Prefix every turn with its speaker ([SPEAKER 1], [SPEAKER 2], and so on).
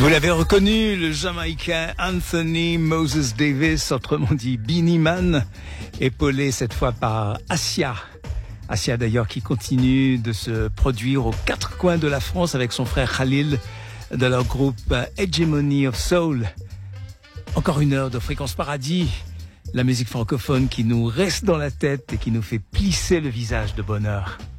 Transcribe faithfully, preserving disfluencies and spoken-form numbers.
[SPEAKER 1] Vous l'avez reconnu, le Jamaïcain Anthony Moses Davis, autrement dit Beenie Man, épaulé cette fois par Assia. Assia d'ailleurs qui continue de se produire aux quatre coins de la France avec son frère Khalil de leur groupe Hegemony of Soul. Encore une heure de Fréquence Paradis, la musique francophone qui nous reste dans la tête et qui nous fait plisser le visage de bonheur.